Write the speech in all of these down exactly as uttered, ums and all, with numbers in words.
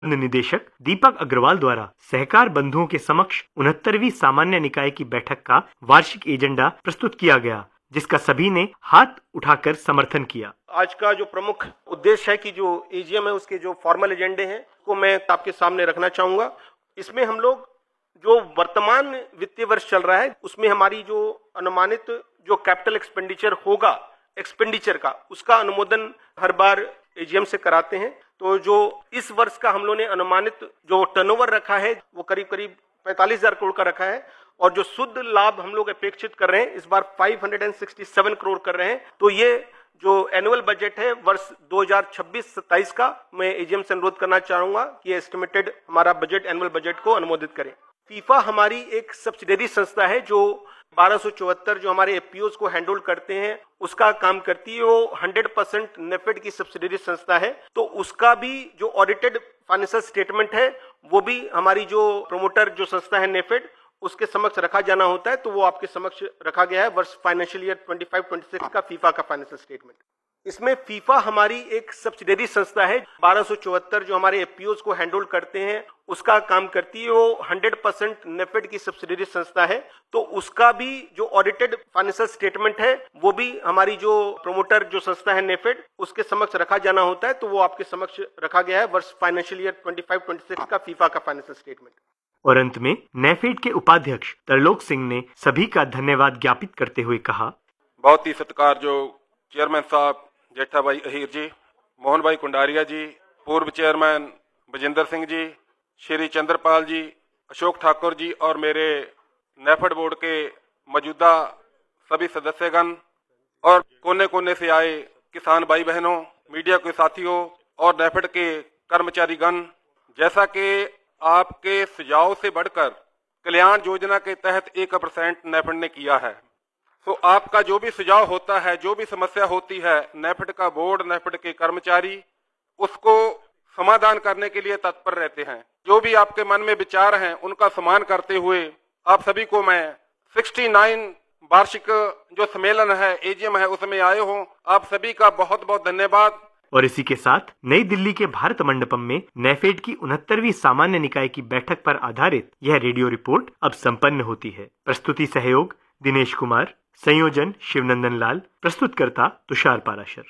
निदेशक दीपक अग्रवाल द्वारा सहकार बंधुओं के समक्ष उनहत्तरवीं सामान्य निकाय की बैठक का वार्षिक एजेंडा प्रस्तुत किया गया, जिसका सभी ने हाथ उठाकर समर्थन किया। आज का जो प्रमुख उद्देश्य है कि जो एजीएम है उसके जो फॉर्मल एजेंडे हैं को मैं आपके सामने रखना चाहूंगा। इसमें हम लोग जो वर्तमान वित्तीय वर्ष चल रहा है उसमें हमारी जो अनुमानित जो कैपिटल एक्सपेंडिचर होगा एक्सपेंडिचर का, उसका अनुमोदन हर बार एजीएम से कराते हैं। तो जो इस वर्ष का हम लोगों ने अनुमानित जो टर्नओवर रखा है वो करीब करीब पैंतालीस हजार करोड़ का रखा है, और जो शुद्ध लाभ हम लोग अपेक्षित कर रहे हैं इस बार पाँच सौ सरसठ करोड़ कर रहे हैं। तो ये जो एनुअल बजट है वर्ष दो हज़ार छब्बीस सत्ताईस का, मैं एजीएम से अनुरोध करना चाहूंगा कि एस्टिमेटेड हमारा बजट एनुअल बजट को अनुमोदित करें। फीफा हमारी एक सब्सिडरी संस्था है जो बारह सौ चौहत्तर जो हमारे एफपीओज को हैंडल करते हैं उसका काम करती है। वो हंड्रेड परसेंट नेफेड की सब्सिडरी संस्था है, तो उसका भी जो ऑडिटेड फाइनेंशियल स्टेटमेंट है वो भी हमारी जो प्रोमोटर जो संस्था है नेफेड उसके समक्ष रखा जाना होता है। तो वो आपके समक्ष रखा गया है वर्ष फाइनेंशियल ईयर पच्चीस छब्बीस का फीफा का फाइनेंशियल स्टेटमेंट। इसमें फीफा हमारी एक सब्सिडरी संस्था है, बारह सौ चौहत्तर जो हमारे एफपीओज को हैंडल करते हैं उसका काम करती है। वो हंड्रेड परसेंट नेफेड की सब्सिडरी संस्था है, तो उसका भी जो ऑडिटेड फाइनेंशियल स्टेटमेंट है वो भी हमारी जो प्रोमोटर जो संस्था है नेफेड उसके समक्ष रखा जाना होता है। तो वो आपके समक्ष रखा गया है वर्ष फाइनेंशियल ईयर पच्चीस छब्बीस का फीफा का फाइनेंशियल स्टेटमेंट। और अंत में नेफेड के उपाध्यक्ष तरलोक सिंह ने सभी का धन्यवाद ज्ञापित करते हुए कहा, बहुत ही सत्कार जो चेयरमैन साहब जेठा भाई अहीर जी, मोहन भाई कुंडारिया जी, पूर्व चेयरमैन बजिंदर सिंह जी, श्री चंद्रपाल जी, अशोक ठाकुर जी और मेरे नेफेड बोर्ड के मौजूदा सभी सदस्यगण और कोने कोने से आए किसान भाई बहनों, मीडिया के साथियों और नेफेड के कर्मचारीगण, जैसा कि आपके सुझाव से बढ़कर कल्याण योजना के तहत एक परसेंट नेफेड ने किया है, तो आपका जो भी सुझाव होता है, जो भी समस्या होती है, नेफेड का बोर्ड, नेफेड के कर्मचारी उसको समाधान करने के लिए तत्पर रहते हैं। जो भी आपके मन में विचार हैं उनका सम्मान करते हुए आप सभी को मैं उनहत्तर वार्षिक जो सम्मेलन है एजीएम है उसमें आए हो, आप सभी का बहुत बहुत धन्यवाद। और इसी के साथ नई दिल्ली के भारत मंडपम में नेफेड की उनहत्तरवीं सामान्य निकाय की बैठक पर आधारित यह रेडियो रिपोर्ट अब संपन्न होती है। प्रस्तुति सहयोग दिनेश कुमार, संयोजन शिवनंदन लाल, प्रस्तुतकर्ता तुषार पाराशर।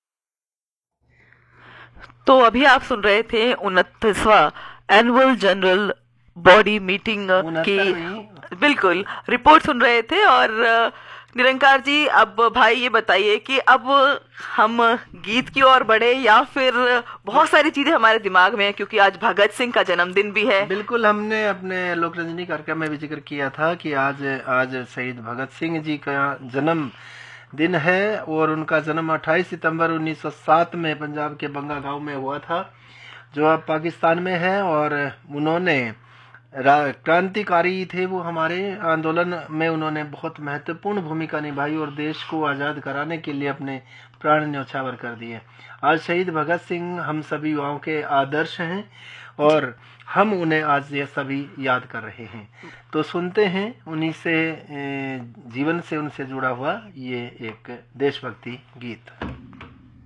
तो अभी आप सुन रहे थे उनतीसवां एनुअल जनरल बॉडी मीटिंग की बिल्कुल रिपोर्ट सुन रहे थे। और निरंकार जी, अब भाई ये बताइए कि अब हम गीत की ओर बढ़े या फिर बहुत सारी चीजें हमारे दिमाग में है, क्योंकि आज भगत सिंह का जन्मदिन भी है। बिल्कुल, हमने अपने लोक रंजनी कार्यक्रम में भी जिक्र किया था कि आज आज शहीद भगत सिंह जी का जन्म दिन है और उनका जन्म अट्ठाईस सितंबर उन्नीस सौ सात में पंजाब के बंगा गांव में हुआ था, जो अब पाकिस्तान में है। और उन्होंने क्रांतिकारी थे, वो हमारे आंदोलन में उन्होंने बहुत महत्वपूर्ण भूमिका निभाई और देश को आज़ाद कराने के लिए अपने प्राण न्यौछावर कर दिए। आज शहीद भगत सिंह हम सभी युवाओं के आदर्श हैं और हम उन्हें आज ये सभी याद कर रहे हैं। तो सुनते हैं उन्हीं से जीवन से उनसे जुड़ा हुआ ये एक देशभक्ति गीत।